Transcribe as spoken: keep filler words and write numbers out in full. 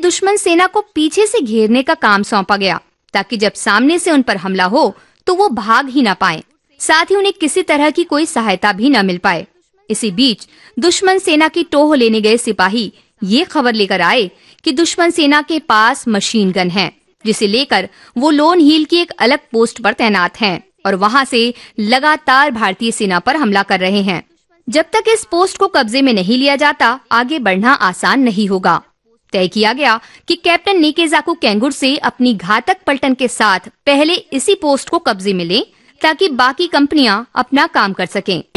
दुश्मन सेना को पीछे से घेरने का काम सौंपा गया, ताकि जब सामने से उन पर हमला हो तो वो भाग ही ना पाए, साथ ही उन्हें किसी तरह की कोई सहायता भी न मिल पाए। इसी बीच दुश्मन सेना की टोह लेने गए सिपाही ये खबर लेकर आए कि दुश्मन सेना के पास मशीन गन है, जिसे लेकर वो लोन हिल की एक अलग पोस्ट पर तैनात हैं और वहां से लगातार भारतीय सेना पर हमला कर रहे हैं। जब तक इस पोस्ट को कब्जे में नहीं लिया जाता, आगे बढ़ना आसान नहीं होगा। तय किया गया कि कैप्टन निकेजाकु कैंगुर से अपनी घातक पलटन के साथ पहले इसी पोस्ट को कब्जे में लें, ताकि बाकी कंपनियां अपना काम कर सकें।